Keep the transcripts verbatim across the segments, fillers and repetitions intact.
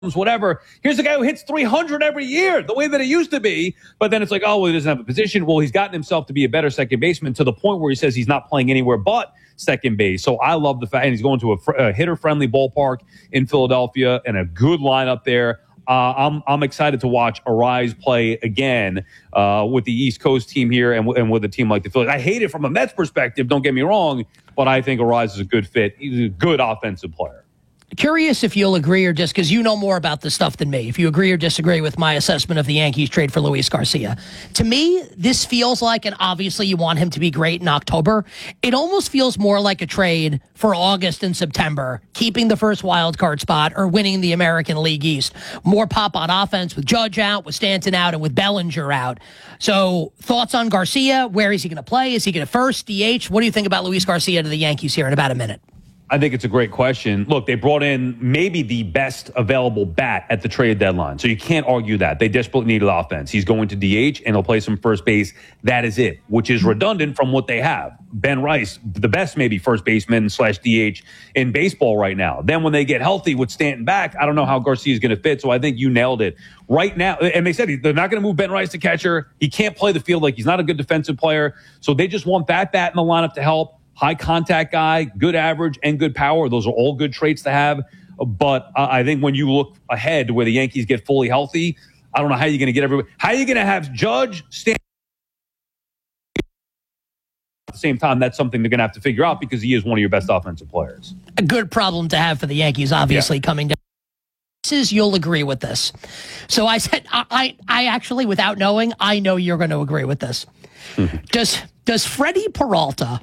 whatever. Here's a guy who hits three hundred every year, the way that it used to be. But then it's like, oh, well, he doesn't have a position. Well, he's gotten himself to be a better second baseman to the point where he says he's not playing anywhere but second base. So I love the fact, and he's going to a, fr- a hitter-friendly ballpark in Philadelphia and a good lineup there. Uh, I'm I'm excited to watch Arraez play again uh, with the East Coast team here and, w- and with a team like the Phillies. I hate it from a Mets perspective, don't get me wrong, but I think Arraez is a good fit. He's a good offensive player. Curious if you'll agree or just because you know more about this stuff than me, if you agree or disagree with my assessment of the Yankees trade for Luis Garcia. To me, this feels like, and obviously you want him to be great in October, it almost feels more like a trade for August and September, keeping the first wild card spot or winning the American League East. More pop on offense with Judge out, with Stanton out, and with Bellinger out. So thoughts on Garcia? Where is he going to play? Is he going to first, D H? What do you think about Luis Garcia to the Yankees here in about a minute? I think it's a great question. Look, they brought in maybe the best available bat at the trade deadline. So you can't argue that. They desperately needed offense. He's going to D H and he'll play some first base. That is it, which is redundant from what they have. Ben Rice, the best maybe first baseman slash D H in baseball right now. Then when they get healthy with Stanton back, I don't know how Garcia is going to fit. So I think you nailed it. Right now, and they said they're not going to move Ben Rice to catcher. He can't play the field, like he's not a good defensive player. So they just want that bat in the lineup to help. High contact guy, good average, and good power. Those are all good traits to have. But uh, I think when you look ahead where the Yankees get fully healthy, I don't know how you're going to get everybody. How are you going to have Judge stand at the same time? That's something they're going to have to figure out because he is one of your best offensive players. A good problem to have for the Yankees, obviously, yeah. Coming down. Is you'll agree with this. So I said, I, I, I actually, without knowing, I know you're going to agree with this. Mm-hmm. Does, does Freddie Peralta...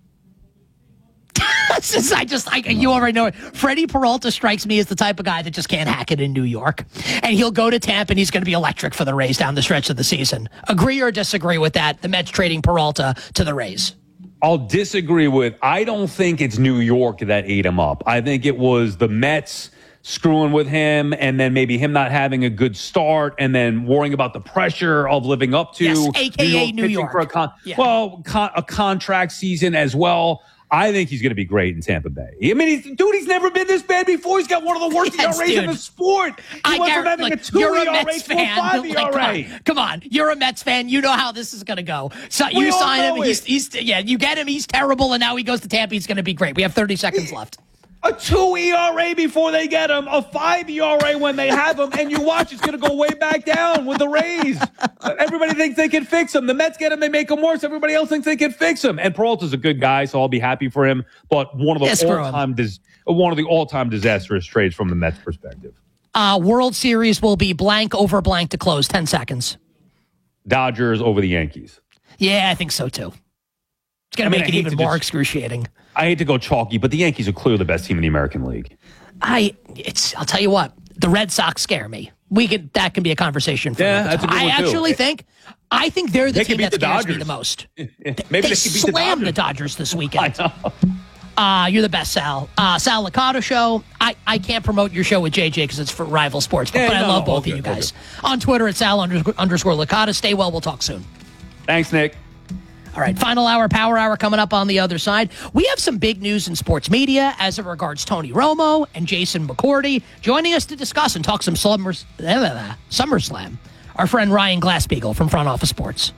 Since I just, I, you already know it. Freddie Peralta strikes me as the type of guy that just can't hack it in New York. And he'll go to Tampa and he's going to be electric for the Rays down the stretch of the season. Agree or disagree with that? The Mets trading Peralta to the Rays. I'll disagree with, I don't think it's New York that ate him up. I think it was the Mets screwing with him and then maybe him not having a good start and then worrying about the pressure of living up to yes, A K A New York. New York. For a con- yeah. Well, con- a contract season as well. I think he's going to be great in Tampa Bay. I mean, he's, dude, he's never been this bad before. He's got one of the worst yes, E R As dude. in the sport. He I went from having like, a two you're E R a A Mets to a fan. five Like, E R A. come, on, come on, you're a Mets fan. You know how this is going to go. So we you sign him. He's, he's, yeah, you get him. He's terrible, and now he goes to Tampa. He's going to be great. We have thirty seconds left. A two E R A before they get him, a five E R A when they have him, and you watch, it's going to go way back down with the Rays. Everybody thinks they can fix him. The Mets get him, they make him worse. Everybody else thinks they can fix him. And Peralta's a good guy, so I'll be happy for him. But one of the yes, all-time, dis- one of the all-time disastrous trades from the Mets perspective. Uh, World Series will be blank over blank to close. Ten seconds. Dodgers over the Yankees. Yeah, I think so too. It's going to make it even more just, excruciating. I hate to go chalky, but the Yankees are clearly the best team in the American League. I, it's. I'll tell you what. The Red Sox scare me. We could. That can be a conversation. For yeah, that's a good I one actually too. think. I think they're the they team that the scares Dodgers. me the most. Maybe they, they, they beat slammed the Dodgers. the Dodgers this weekend. I know. Uh, you're the best, Sal. Uh, Sal Licata Show. I, I can't promote your show with J J because it's for rival sports, but, yeah, but no, I love no, both okay, of you guys. Okay. On Twitter at Sal underscore, underscore Licata. Stay well. We'll talk soon. Thanks, Nick. All right, final hour, power hour coming up on the other side. We have some big news in sports media as it regards Tony Romo and Jason McCourty. Joining us to discuss and talk some slumbers, blah, blah, blah, SummerSlam, our friend Ryan Glasspiegel from Front Office Sports.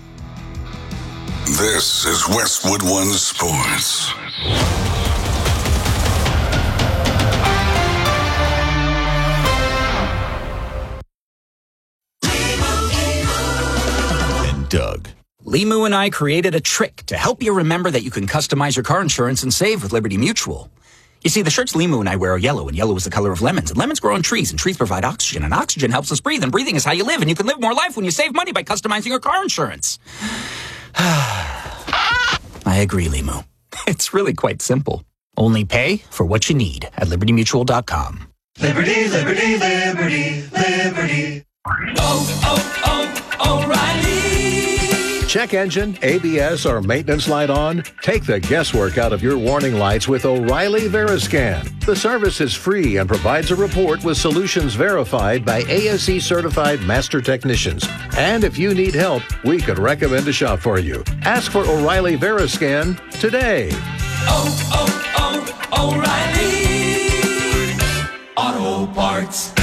This is Westwood One Sports. And Doug. Limu and I created a trick to help you remember that you can customize your car insurance and save with Liberty Mutual. You see, the shirts Limu and I wear are yellow, and yellow is the color of lemons. And lemons grow on trees, and trees provide oxygen, and oxygen helps us breathe, and breathing is how you live, and you can live more life when you save money by customizing your car insurance. I agree, Limu. It's really quite simple. Only pay for what you need at liberty mutual dot com. Liberty, liberty, liberty, liberty. Oh, oh, oh, O'Reilly. Check engine, A B S, or maintenance light on? Take the guesswork out of your warning lights with O'Reilly Veriscan. The service is free and provides a report with solutions verified by A S E certified master technicians. And if you need help, we could recommend a shop for you. Ask for O'Reilly Veriscan today. Oh, oh, oh, O'Reilly Auto Parts.